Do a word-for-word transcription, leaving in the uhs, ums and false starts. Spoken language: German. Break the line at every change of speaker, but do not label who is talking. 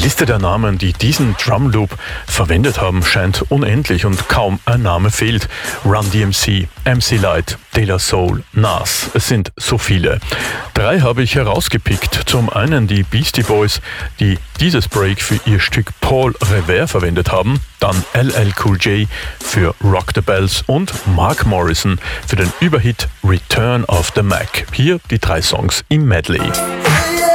Liste der Namen, die diesen Drum Loop verwendet haben, scheint unendlich und kaum ein Name fehlt. Run D M C, M C Lyte, De La Soul, Nas. Es sind so viele. Drei habe ich herausgepickt. Zum einen die Beastie Boys, die dieses Break für ihr Stück Paul Revere verwendet haben. Dann L L Cool J für Rock the Bells und Mark Morrison für den Überhit Return of the Mac. Hier die drei Songs im Medley.